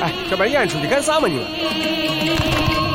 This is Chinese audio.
这半夜出去干啥嘛你们？